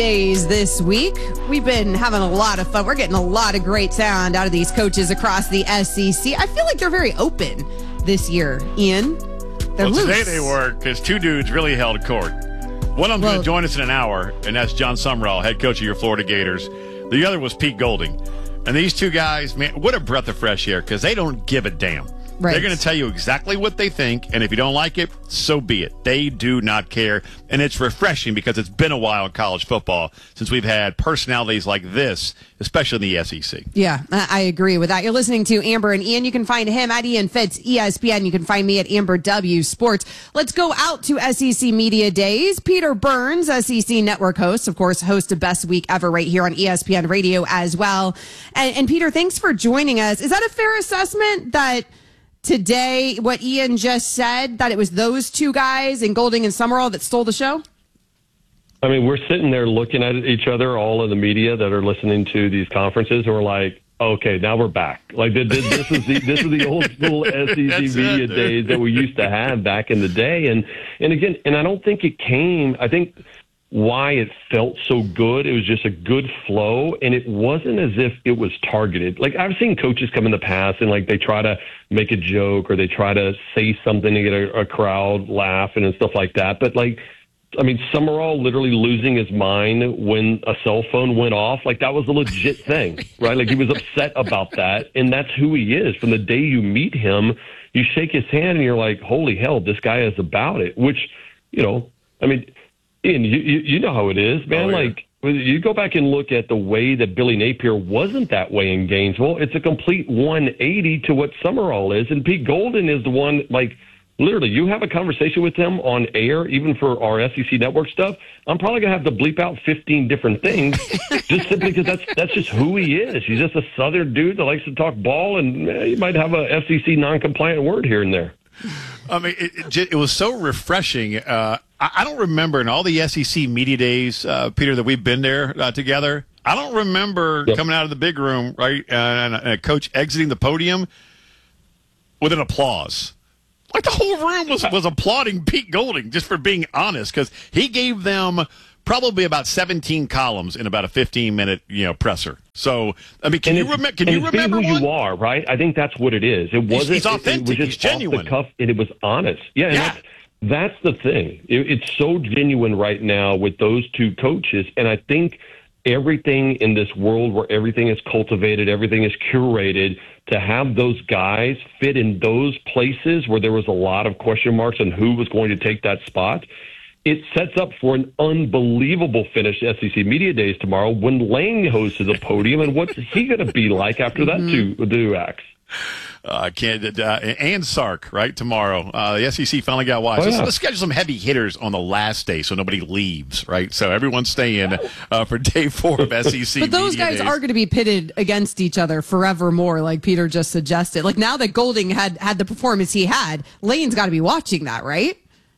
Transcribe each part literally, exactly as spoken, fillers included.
Days this week. We've been having a lot of fun. We're getting a lot of great sound out of these coaches across the S E C. I feel like they're very open this year, Ian. They're well, loose. Today they were, because two dudes really held court. One of them's well, going to join us in an hour, and that's John Summerall, head coach of your Florida Gators. The other was Pete Golding. And these two guys, man, what a breath of fresh air, because they don't give a damn. Right. They're going to tell you exactly what they think, and if you don't like it, so be it. They do not care, and it's refreshing because it's been a while in college football since we've had personalities like this, especially in the S E C. Yeah, I agree with that. You're listening to Amber and Ian. You can find him at Ian Fitz, E S P N. You can find me at Amber W Sports. Let's go out to S E C Media Days. Peter Burns, S E C Network host, of course, host of Best Week Ever right here on E S P N Radio as well. And, and Peter, thanks for joining us. Is that a fair assessment that today, what Ian just said, that it was those two guys in Golding and Summerall that stole the show? I mean, we're sitting there looking at each other, all of the media that are listening to these conferences, and we're like, okay, now we're back. Like this is the this is the old school S E C media it, days that we used to have back in the day. And and again, and I don't think it came. I think why it felt so good, it was just a good flow, and it wasn't as if it was targeted. Like, I've seen coaches come in the past and like they try to make a joke or they try to say something to get a, a crowd laughing and stuff like that. But like, I mean, Summerall literally losing his mind when a cell phone went off, like that was a legit thing, right? Like he was upset about that, and that's who he is. From the day you meet him, you shake his hand and you're like, holy hell, this guy is about it, which, you know, I mean, Ian, you, you, you know how it is, man. Oh, yeah. Like, you go back and look at the way that Billy Napier wasn't that way in Gainesville. It's a complete one eighty to what Summerall is. And Pete Golding is the one, like, literally, you have a conversation with him on air, even for our S E C Network stuff, I'm probably going to have to bleep out fifteen different things just simply because that's that's just who he is. He's just a Southern dude that likes to talk ball, and eh, you might have a S E C non-compliant word here and there. I mean, it, it, it was so refreshing. Uh, I, I don't remember in all the S E C media days, uh, Peter, that we've been there uh, together. I don't remember yep. coming out of the big room, right, and, and a coach exiting the podium with an applause. Like the whole room was, was applauding Pete Golding just for being honest, because he gave them probably about seventeen columns in about a fifteen minute, you know, presser. So, I mean, can and you, rem- can you remember who one? you are, right? I think that's what it is. It wasn't. He's, he's authentic. It, it was just he's genuine. Off the cuff, and it was honest. Yeah, and yeah. That's, that's the thing. It, it's so genuine right now with those two coaches, and I think everything in this world where everything is cultivated, everything is curated, to have those guys fit in those places where there was a lot of question marks on who was going to take that spot, it sets up for an unbelievable finish to S E C Media Days tomorrow when Lane hosts the podium. And what's he going to be like after that two, two acts? I uh, can't. Uh, and Sark, right, tomorrow. Uh, the S E C finally got wise. Oh, yeah. let's, let's schedule some heavy hitters on the last day so nobody leaves, right? So everyone's staying uh, for day four of S E C. But those Media guys Days. are going to be pitted against each other forevermore, like Peter just suggested. Like now that Golding had had the performance he had, Lane's got to be watching that, right?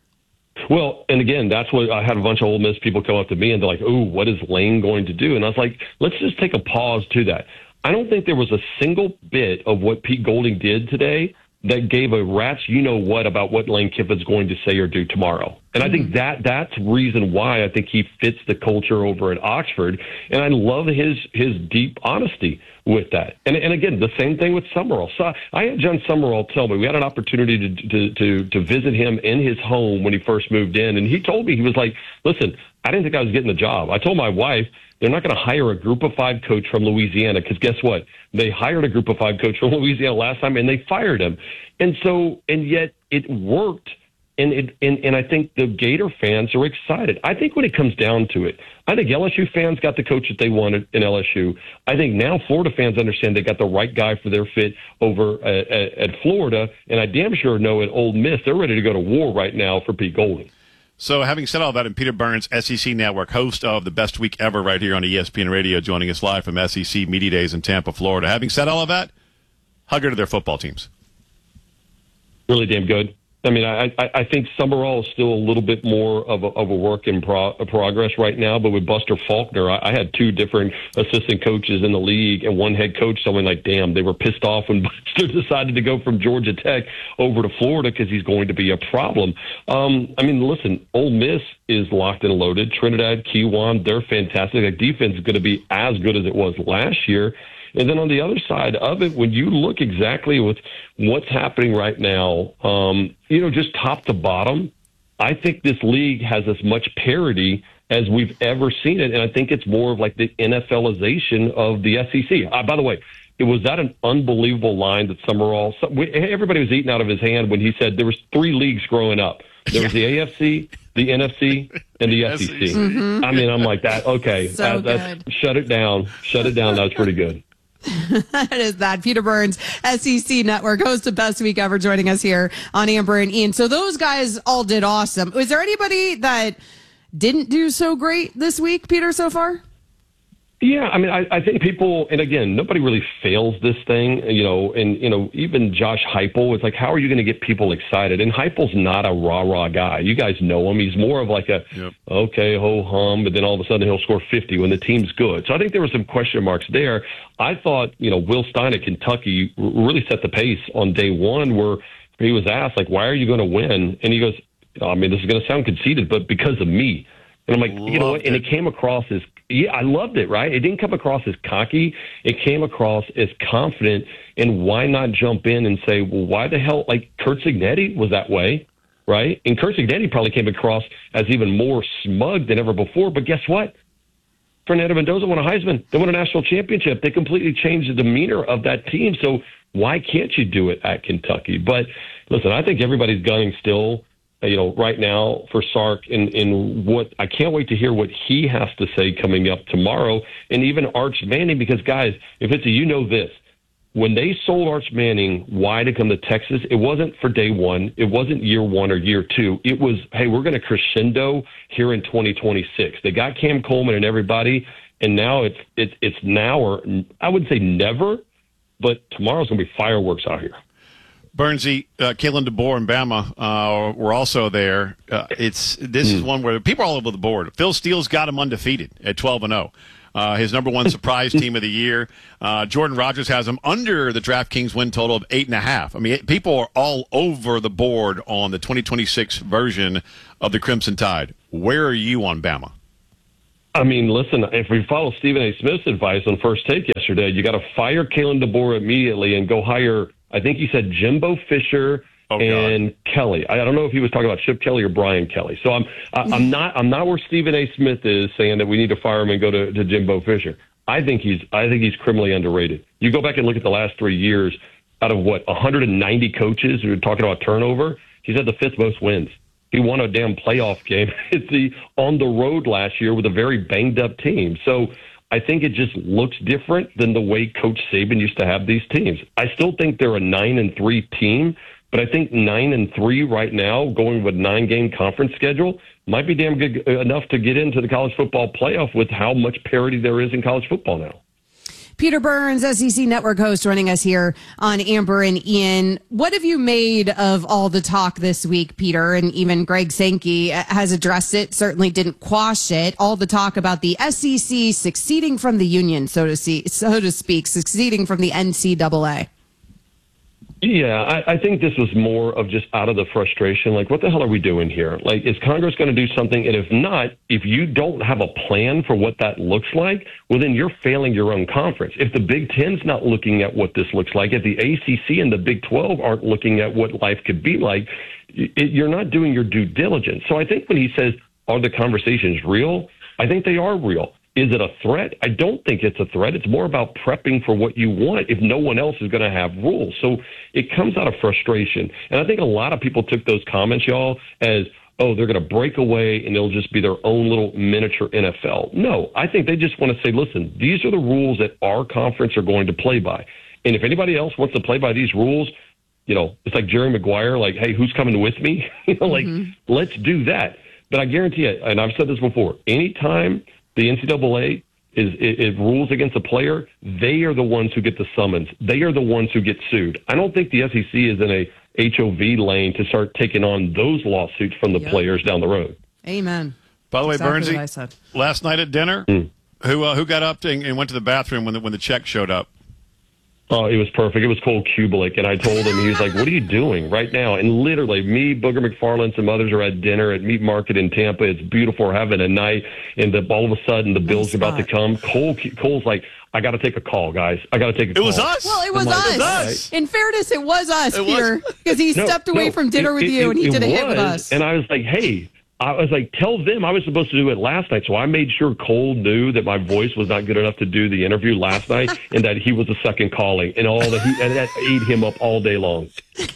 Well, and again, that's what I had a bunch of Ole Miss people come up to me and they're like, "Ooh, what is Lane going to do?" And I was like, let's just take a pause to that. I don't think there was a single bit of what Pete Golding did today that gave a rat's you-know-what about what Lane Kiffin's going to say or do tomorrow. And mm-hmm. I think that that's reason why I think he fits the culture over at Oxford. And I love his his deep honesty with that. And and again, the same thing with Summerall. So I had John Summerall tell me, we had an opportunity to, to, to, to visit him in his home when he first moved in. And he told me, he was like, listen, I didn't think I was getting the job. I told my wife, they're not going to hire a group of five coach from Louisiana because guess what? They hired a group of five coach from Louisiana last time and they fired him. And so, and yet it worked. And, it, and and I think the Gator fans are excited. I think when it comes down to it, I think L S U fans got the coach that they wanted in L S U. I think now Florida fans understand they got the right guy for their fit over at, at, at Florida. And I damn sure know at Ole Miss, they're ready to go to war right now for Pete Golding. So having said all that, and Peter Burns, S E C Network, host of the Best Week Ever right here on E S P N Radio, joining us live from S E C Media Days in Tampa, Florida. Having said all of that, how good are their football teams? Really damn good. I mean, I, I, I think Summerall is still a little bit more of a, of a work in pro, progress right now. But with Buster Faulkner, I, I had two different assistant coaches in the league and one head coach. So I'm like, damn, they were pissed off when Buster decided to go from Georgia Tech over to Florida because he's going to be a problem. Um, I mean, listen, Ole Miss is locked and loaded. Trinidad, Kiwan, they're fantastic. That defense is going to be as good as it was last year. And then on the other side of it, when you look exactly with what's happening right now, um, you know, just top to bottom, I think this league has as much parity as we've ever seen it. And I think it's more of like the NFLization of the S E C. Uh, by the way, it was that an unbelievable line that Summerall, everybody was eating out of his hand when he said there was three leagues growing up. There was the A F C, the N F C, and the S E C. Mm-hmm. I mean, I'm like that. Okay, so that, that's, shut it down. Shut it down. That was pretty good. That is that. Peter Burns, S E C Network, host of Best Week Ever, joining us here on Amber and Ian. So those guys all did awesome. Was there anybody that didn't do so great this week, Peter, so far? Yeah, I mean, I, I think people, and again, nobody really fails this thing, you know, and, you know, even Josh Heupel, it's like, how are you going to get people excited? And Heupel's not a rah-rah guy. You guys know him. He's more of like a, yep. okay, ho-hum, but then all of a sudden he'll score fifty when the team's good. So I think there were some question marks there. I thought, you know, Will Stein at Kentucky really set the pace on day one where he was asked, like, why are you going to win? And he goes, I mean, this is going to sound conceited, but because of me. And I'm like, Loved you know what? It. And it came across as, yeah, I loved it, right? It didn't come across as cocky. It came across as confident. And why not jump in and say, well, why the hell? Like Curt Cignetti was that way, right? And Curt Cignetti probably came across as even more smug than ever before. But guess what? Fernando Mendoza won a Heisman. They won a national championship. They completely changed the demeanor of that team. So why can't you do it at Kentucky? But listen, I think everybody's gunning still, you know, right now for Sark, and, and what I can't wait to hear what he has to say coming up tomorrow, and even Arch Manning, because guys, if it's a, you know this, when they sold Arch Manning why to come to Texas, it wasn't for day one, it wasn't year one or year two, it was, hey, we're going to crescendo here in twenty twenty-six. They got Cam Coleman and everybody, and now it's it's it's now or I wouldn't say never, but tomorrow's going to be fireworks out here. Burnsy, uh, Kalen DeBoer and Bama uh, were also there. Uh, it's this mm. is one where people are all over the board. Phil Steele's got him undefeated at twelve and oh. Uh, his number one surprise team of the year. Uh, Jordan Rogers has him under the DraftKings win total of eight and a half. I mean, people are all over the board on the twenty twenty-six version of the Crimson Tide. Where are you on Bama? I mean, listen, if we follow Stephen A. Smith's advice on First Take yesterday, you got to fire Kalen DeBoer immediately and go hire, I think he said Jimbo Fisher oh, and God. Kelly. I don't know if he was talking about Chip Kelly or Brian Kelly. So I'm I'm not I'm not where Stephen A. Smith is saying that we need to fire him and go to, to Jimbo Fisher. I think he's I think he's criminally underrated. You go back and look at the last three years, out of what one hundred ninety coaches who are talking about turnover, he's had the fifth most wins. He won a damn playoff game. It's the on the road last year with a very banged up team. So I think it just looks different than the way Coach Saban used to have these teams. I still think they're a nine and three team, but I think nine and three right now, going with nine game conference schedule, might be damn good enough to get into the college football playoff with how much parity there is in college football now. Peter Burns, S E C Network host, joining us here on Amber and Ian. What have you made of all the talk this week, Peter? And even Greg Sankey has addressed it, certainly didn't quash it. All the talk about the S E C succeeding from the union, so to, see, so to speak, succeeding from the N C double A. Yeah, I, I think this was more of just out of the frustration. Like, what the hell are we doing here? Like, is Congress going to do something? And if not, if you don't have a plan for what that looks like, well, then you're failing your own conference. If the Big Ten's not looking at what this looks like, if the A C C and the Big twelve aren't looking at what life could be like, it, you're not doing your due diligence. So I think when he says, are the conversations real? I think they are real. Is it a threat? I don't think it's a threat. It's more about prepping for what you want if no one else is going to have rules. So it comes out of frustration. And I think a lot of people took those comments, y'all, as, oh, they're going to break away and it'll just be their own little miniature N F L. No, I think they just want to say, listen, these are the rules that our conference are going to play by. And if anybody else wants to play by these rules, you know, it's like Jerry Maguire, like, hey, who's coming with me? you know, like, mm-hmm. let's do that. But I guarantee you, and I've said this before, anytime the N C double A is it rules against a player, they are the ones who get the summons. They are the ones who get sued. I don't think the S E C is in a H O V lane to start taking on those lawsuits from the yep. players down the road. Amen. By the way, exactly Bernsey, last night at dinner, mm. who uh, who got up and, and went to the bathroom when the, when the check showed up? Oh, it was perfect. It was Cole Kubelik, and I told him, he was like, what are you doing right now? And literally, me, Booger McFarland, some others are at dinner at Meat Market in Tampa. It's beautiful. We're having a night, and the, all of a sudden, the nice bill's spot. About to come. Cole, Cole's like, I got to take a call, guys. I got to take a it call. It was us. Well, it was like, us. us. In fairness, it was us, it Peter, because he no, stepped away no, from dinner it, with it, you, it, and he it did a was, hit with us. And I was like, hey. I was like, tell them I was supposed to do it last night. So I made sure Cole knew that my voice was not good enough to do the interview last night and that he was a second calling and all that he, and that ate him up all day long.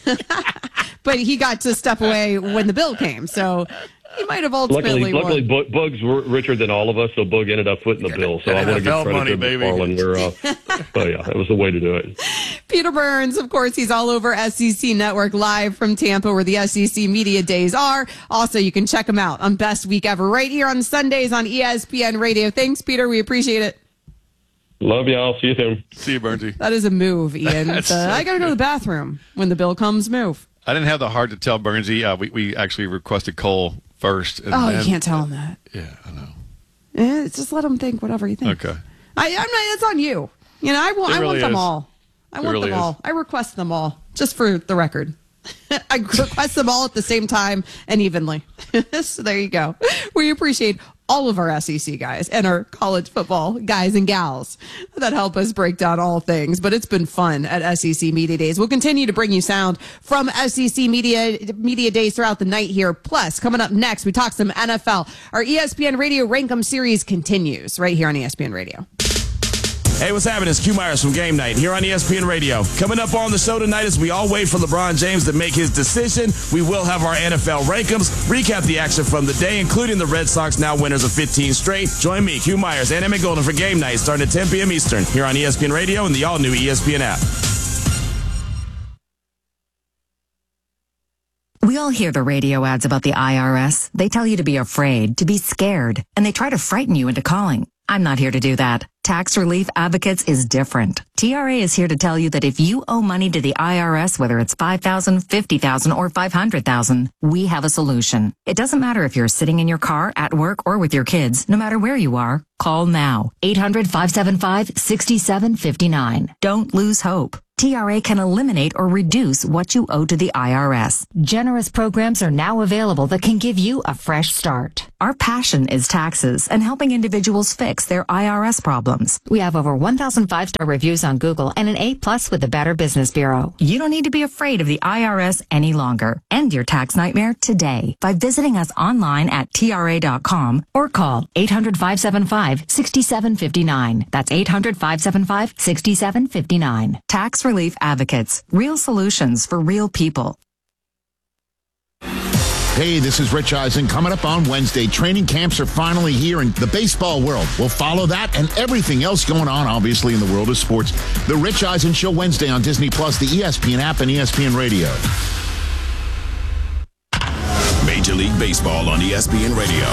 But he got to step away when the bill came. So he might have ultimately Luckily, won. luckily Bo- Boog's were richer than all of us, so Boog ended up footing the bill. So I want to give credit money, to baby. McFarland. We're, uh, oh, yeah, that was the way to do it. Peter Burns, of course, he's all over S E C Network live from Tampa where the S E C Media Days are. Also, you can check him out on Best Week Ever right here on Sundays on E S P N Radio. Thanks, Peter. We appreciate it. Love y'all. See you soon. See you, Bernsey. That is a move, Ian. Uh, so I got to go to the bathroom when the bill comes. Move. I didn't have the heart to tell Bernsey. Uh, we, we actually requested Cole first. And oh, then, you can't tell him that. Yeah, I know. Eh, just let him think whatever he thinks. Okay. I, I'm not. It's on you. You know, I want. It I really want them is. all. I It want really them all. is. I request them all, just for the record. I request them all at the same time and evenly. So there you go. We appreciate all of our S E C guys and our college football guys and gals that help us break down all things. But it's been fun at S E C Media Days. We'll continue to bring you sound from S E C Media Media Days throughout the night here. Plus, coming up next, we talk some N F L. Our E S P N Radio Rank 'em series continues right here on E S P N Radio. Hey, what's happening? It's Q Myers from Game Night here on E S P N Radio. Coming up on the show tonight as we all wait for LeBron James to make his decision, we will have our N F L Rank'ems, recap the action from the day, including the Red Sox now winners of fifteen straight. Join me, Q Myers, and Emmett Golden for Game Night starting at ten p.m. Eastern here on E S P N Radio and the all-new E S P N app. We all hear the radio ads about the I R S. They tell you to be afraid, to be scared, and they try to frighten you into calling. I'm not here to do that. Tax Relief Advocates is different. T R A is here to tell you that if you owe money to the I R S, whether it's five thousand dollars, fifty thousand dollars, or five hundred thousand dollars, we have a solution. It doesn't matter if you're sitting in your car, at work, or with your kids. No matter where you are, call now. eight hundred, five seven five, six seven five nine. Don't lose hope. T R A can eliminate or reduce what you owe to the I R S. Generous programs are now available that can give you a fresh start. Our passion is taxes and helping individuals fix their I R S problems. We have over one thousand five-star reviews on Google and an A plus with the Better Business Bureau. You don't need to be afraid of the I R S any longer. End your tax nightmare today by visiting us online at T R A dot com or call eight hundred, five seven five, six seven five nine. That's eight hundred, five seven five, six seven five nine. Tax Relief Advocates. Real solutions for real people. Hey, this is Rich Eisen. Coming up on Wednesday, training camps are finally here in the baseball world. We'll follow that and everything else going on, obviously, in the world of sports. The Rich Eisen Show Wednesday on Disney Plus, the E S P N app, and E S P N Radio. Major League Baseball on E S P N Radio.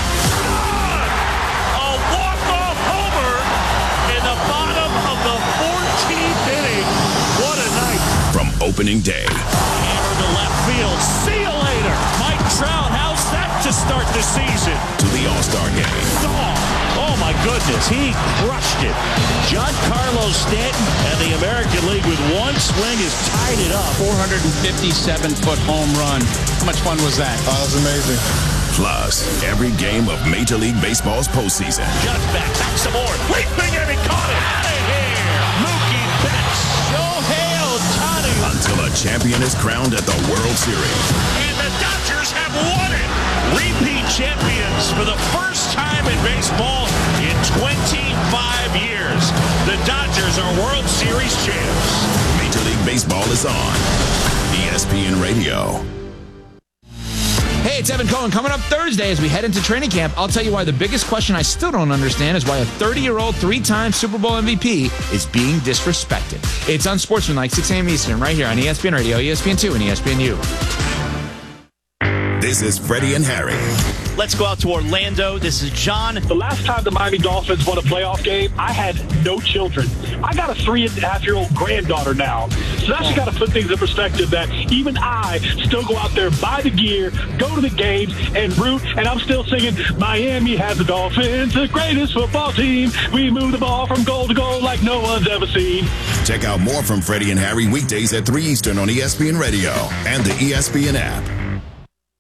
A walk-off homer in the bottom of the fourteenth inning. What a night. From opening day. Hammer to left field. See you later. Mike Trout, how's that to start the season? To the All-Star game. Oh, oh my goodness. He crushed it. Giancarlo Stanton and the American League with one swing has tied it up. four hundred fifty-seven foot home run. How much fun was that? Oh, it was amazing. Plus, every game of Major League Baseball's postseason. Just back, back some more. Leaping and he caught it. Out of here. Mookie Betts. Shohei Ohtani. Until a champion is crowned at the World Series. And the Dodgers have won it. Repeat champions for the first time in baseball in twenty-five years. The Dodgers are World Series champs. Major League Baseball is on E S P N Radio. Hey, it's Evan Cohen. Coming up Thursday as we head into training camp, I'll tell you why the biggest question I still don't understand is why a thirty-year-old, three-time Super Bowl M V P is being disrespected. It's Unsportsmanlike, six a.m. Eastern, right here on E S P N Radio, E S P N two, and E S P N U. This is Freddie and Harry. Let's go out to Orlando. This is John. The last time the Miami Dolphins won a playoff game, I had no children. I got a three and a half year old granddaughter now. So that's just got to put things in perspective that even I still go out there, buy the gear, go to the games, and root. And I'm still singing, Miami has the Dolphins, the greatest football team. We move the ball from goal to goal like no one's ever seen. Check out more from Freddie and Harry weekdays at three Eastern on E S P N Radio and the E S P N app.